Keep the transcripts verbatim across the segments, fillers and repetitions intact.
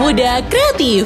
Muda Kreatif.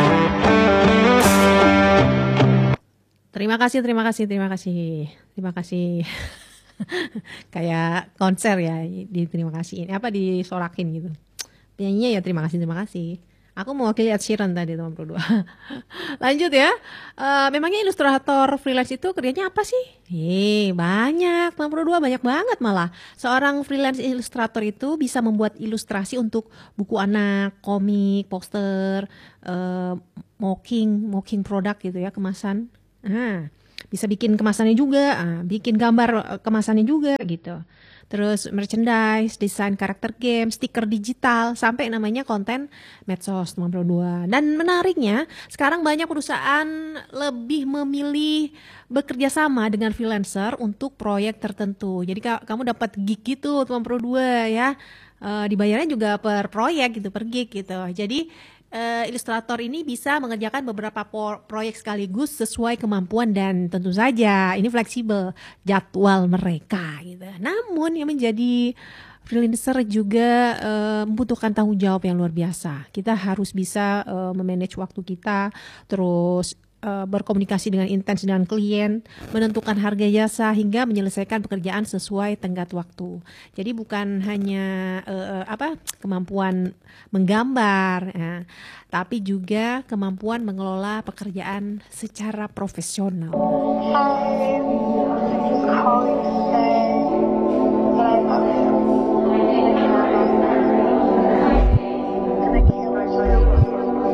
Terima kasih, terima kasih, terima kasih, terima kasih. Kayak konser ya, di terima kasih ini apa disorakin gitu. Penyanyinya ya terima kasih, terima kasih. Aku mewakili Ed Sheeran tadi teman berdua. Lanjut ya. Uh, memangnya ilustrator freelance itu kerjanya apa sih? Hei, banyak, teman berdua banyak banget malah. Seorang freelance ilustrator itu bisa membuat ilustrasi untuk buku anak, komik, poster, uh, mocking, mocking produk gitu ya, kemasan. Nah, bisa bikin kemasannya juga, ah, bikin gambar kemasannya juga gitu. Terus merchandise, desain karakter game, stiker digital, sampai namanya konten medsos teman berdua. Dan menariknya, sekarang banyak perusahaan lebih memilih bekerja sama dengan freelancer untuk proyek tertentu. Jadi kamu dapat gig gitu teman berdua ya, e, dibayarnya juga per proyek gitu, per gig gitu. Jadi Uh, ilustrator ini bisa mengerjakan beberapa por- proyek sekaligus sesuai kemampuan dan tentu saja ini fleksibel jadwal mereka gitu. Namun yang menjadi freelancer juga uh, membutuhkan tanggung jawab yang luar biasa. Kita harus bisa uh, memanage waktu kita, terus uh, berkomunikasi dengan intens dengan klien, menentukan harga jasa hingga menyelesaikan pekerjaan sesuai tenggat waktu. Jadi bukan hanya uh, apa kemampuan menggambar, ya, tapi juga kemampuan mengelola pekerjaan secara profesional.